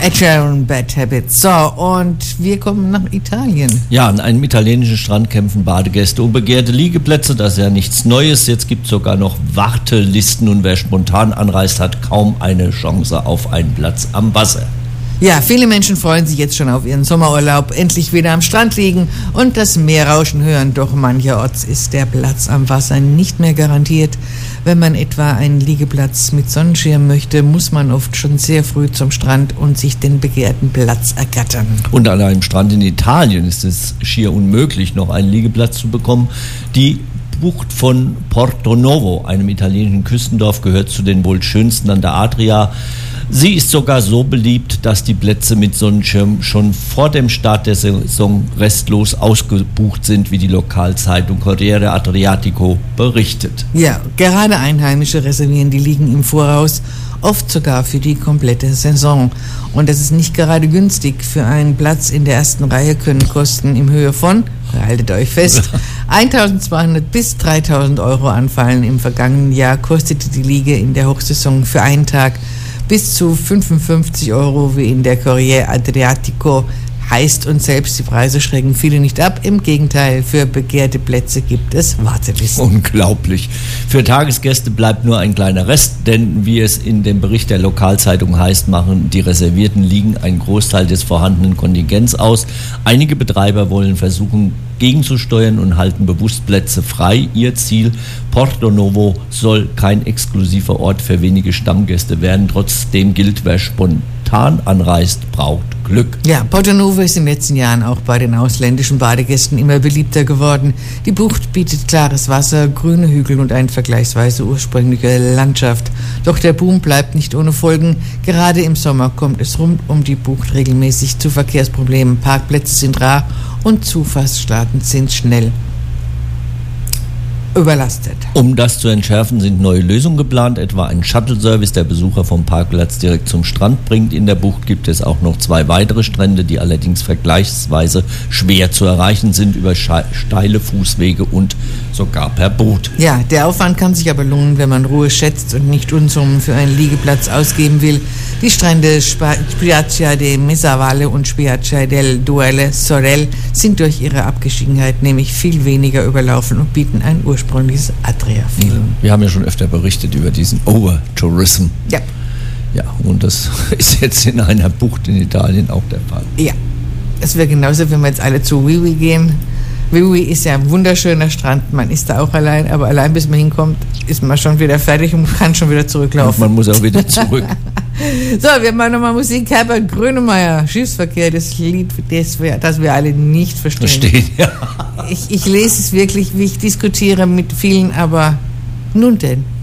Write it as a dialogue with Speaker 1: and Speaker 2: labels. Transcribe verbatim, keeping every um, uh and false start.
Speaker 1: Ed Sheeran, Bad Habits. So, und wir kommen nach Italien.
Speaker 2: Ja, an einem italienischen Strand kämpfen Badegäste um begehrte Liegeplätze. Das ist ja nichts Neues. Jetzt gibt es sogar noch Wartelisten und wer spontan anreist, hat kaum eine Chance auf einen Platz am Wasser.
Speaker 1: Ja, viele Menschen freuen sich jetzt schon auf ihren Sommerurlaub, endlich wieder am Strand liegen und das Meerrauschen hören. Doch mancherorts ist der Platz am Wasser nicht mehr garantiert. Wenn man etwa einen Liegeplatz mit Sonnenschirm möchte, muss man oft schon sehr früh zum Strand und sich den begehrten Platz ergattern.
Speaker 2: Und an einem Strand in Italien ist es schier unmöglich, noch einen Liegeplatz zu bekommen. Die Bucht von Portonovo, einem italienischen Küstendorf, gehört zu den wohl schönsten an der Adria. Sie ist sogar so beliebt, dass die Plätze mit Sonnenschirm schon vor dem Start der Saison restlos ausgebucht sind, wie die Lokalzeitung Corriere Adriatico berichtet.
Speaker 1: Ja, gerade Einheimische reservieren die Liegen im Voraus, oft sogar für die komplette Saison. Und das ist nicht gerade günstig. Für einen Platz in der ersten Reihe können Kosten in Höhe von, haltet euch fest, eintausendzweihundert bis dreitausend Euro anfallen. Im vergangenen Jahr kostete die Liege in der Hochsaison für einen Tag bis zu fünfundfünfzig Euro, wie in der Corriere Adriatico heißt, und selbst die Preise schrecken viele nicht ab. Im Gegenteil, für begehrte Plätze gibt es Wartelisten.
Speaker 2: Unglaublich. Für Tagesgäste bleibt nur ein kleiner Rest, denn wie es in dem Bericht der Lokalzeitung heißt, machen die reservierten Liegen einen Großteil des vorhandenen Kontingents aus. Einige Betreiber wollen versuchen, gegenzusteuern und halten bewusst Plätze frei. Ihr Ziel: Portonovo soll kein exklusiver Ort für wenige Stammgäste werden. Trotzdem gilt, wer spontan anreist, braucht Glück.
Speaker 1: Ja, Portonovo ist in den letzten Jahren auch bei den ausländischen Badegästen immer beliebter geworden. Die Bucht bietet klares Wasser, grüne Hügel und eine vergleichsweise ursprüngliche Landschaft. Doch der Boom bleibt nicht ohne Folgen. Gerade im Sommer kommt es rund um die Bucht regelmäßig zu Verkehrsproblemen. Parkplätze sind rar und Zufahrtsstraßen sind schnell überlastet.
Speaker 2: Um das zu entschärfen, sind neue Lösungen geplant, etwa ein Shuttle-Service, der Besucher vom Parkplatz direkt zum Strand bringt. In der Bucht gibt es auch noch zwei weitere Strände, die allerdings vergleichsweise schwer zu erreichen sind, über steile Fußwege und sogar per Boot.
Speaker 1: Ja, der Aufwand kann sich aber lohnen, wenn man Ruhe schätzt und nicht Unsummen für einen Liegeplatz ausgeben will. Die Strände Spiaggia de Mezzavalli und Spiaggia del Duele Sorel sind durch ihre Abgeschiedenheit nämlich viel weniger überlaufen und bieten ein ursprüngliches Adria-Feeling.
Speaker 2: Wir haben ja schon öfter berichtet über diesen Over-Tourism.
Speaker 1: Ja.
Speaker 2: Ja, und das ist jetzt in einer Bucht in Italien auch der Fall.
Speaker 1: Ja, es wäre genauso, wenn wir jetzt alle zu Wiwi gehen. Wiwi ist ja ein wunderschöner Strand, man ist da auch allein, aber allein bis man hinkommt, ist man schon wieder fertig und kann schon wieder zurücklaufen.
Speaker 2: Und man muss auch wieder zurück.
Speaker 1: So, wir machen nochmal Musik. Herbert Grönemeyer, Schiffsverkehr, das Lied, das wir, das wir alle nicht verstehen.
Speaker 2: Verstehen, ja.
Speaker 1: Ich, ich lese es wirklich, wie ich diskutiere mit vielen, aber nun denn.